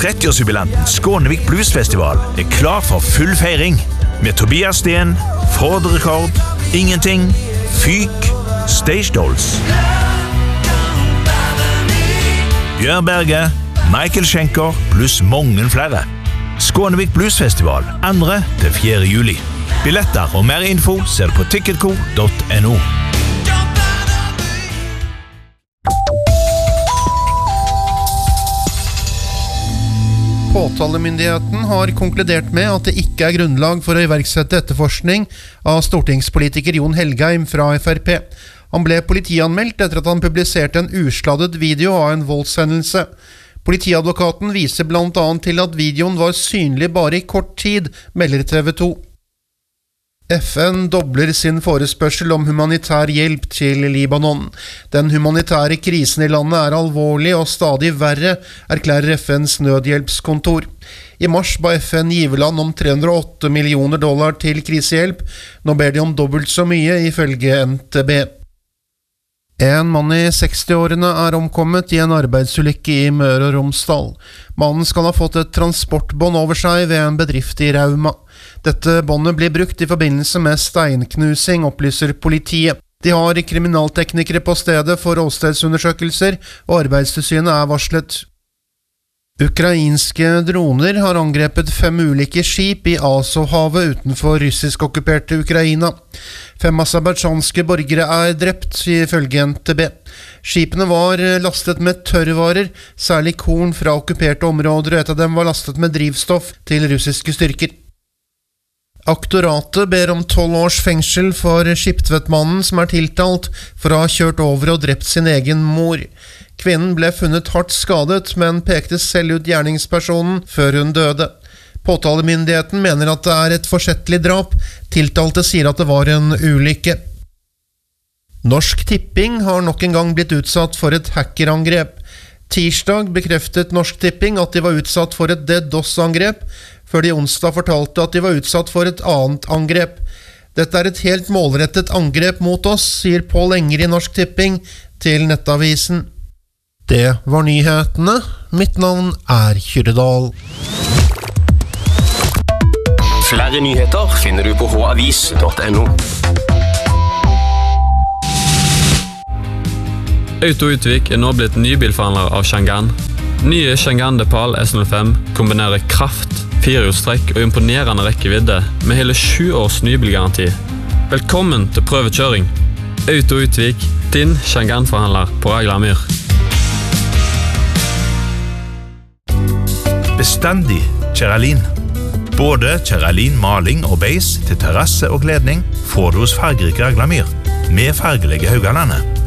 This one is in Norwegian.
30-årsjubilanten Skånevik Bluesfestival klar for full feiring. Med Tobias Sten, Ford Rekord, Ingenting, Fyk, Stage Dolls, Bjørn Berge, Michael Schenker pluss mange flere. Skånevik Bluesfestival 2. til 4. juli. Billetter og mer info ser du på ticketco.no. Påtalemyndigheten har konkludert med at det ikke grunnlag for å iverksette etterforskning av stortingspolitiker Jon Helgheim fra FrP. Han ble politianmeldt etter at han publiserte en usladdet video av en voldshendelse. Politiadvokaten viser blant annet til at videoen var synlig bare i kort tid, melder TV 2. FN dobler sin forespørsel om humanitær hjelp til Libanon. Den humanitære krisen i landet alvorlig og stadig verre, erklærer FNs nødhjelpskontor. I mars ba FN giverland om $308 millioner til krisehjelp. Nå ber de om dobbelt så mye, ifølge NTB. En mann i 60-årene omkommet i en arbeidsulykke i Møre og Romsdal. Mannen skal ha fått et transportbånd over seg ved en bedrift i Rauma. Dette båndet blir brukt i forbindelse med steinknusing, opplyser politiet. De har kriminalteknikere på stedet for åstedsundersøkelser, og Arbeidstilsynet varslet. Ukrainske droner har angrepet 5 ulike skip i Azovhavet utenfor russisk-okkuperte Ukraina. 5 aserbajdsjanske borgere drept, ifølge NTB. Skipene var lastet med tørrvarer, særlig korn fra okkuperte områder, og et av dem var lastet med drivstoff til russiske styrker. Aktoratet ber om 12 års fengsel for skiptvettmannen som tiltalt for å ha kjørt over og drept sin egen mor. Kvinnen ble funnet hardt skadet, men pekte selv ut gjerningspersonen før hun døde. Påtalemyndigheten mener at det et forsettlig drap. Tiltalte sier at det var en ulykke. Norsk Tipping har nok en gang blitt utsatt for et hackerangrep. Tirsdag bekreftet Norsk Tipping at de var utsatt for et DDoS-angrep, før de onsdag fortalte at de var utsatt for et annet angrep. Dette et helt målrettet angrep mot oss, sier Pål Enger i Norsk Tipping til Nettavisen. Det var nyhetene. Mitt navn Kyrredal. Flere nyheter finner du på havis.no. Auto-Utvik nå blitt nybilforhandler av Changan. Nye Changan Depal S05 kombinerer kraft, 4-hjulstrekk og imponerende rekkevidde med hele 7 års nybilgaranti. Velkommen til prøvekjøring. Auto-Utvik, din Changan-forhandler på Raglamyr. Bestandig Kjeralin. Både Kjeralin maling og beis til terrasse og kledning får du hos fargerike Raglamyr med fargelige Haugalandet.